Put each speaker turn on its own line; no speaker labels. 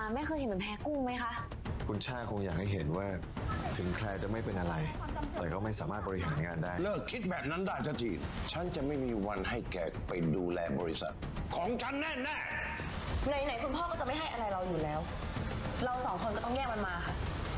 ไม่เคยเห็นเหมือนแพ้กุ้งไหมคะ
คุณชาคงอยากให้เห็นว่าถึงแพรจะไม่เป็นอะไรแต่ก็ไม่สามารถบริหารงานได้
เลิกคิดแบบนั้นได้สักทีฉันจะไม่มีวันให้แกไปดูแลบริษัทของฉันแน่
ไหนคุณพ่อก็จะไม่ให้อะไรเราอยู่แล้วเรา2 คนก็ต้องแยกมันมาค่ะ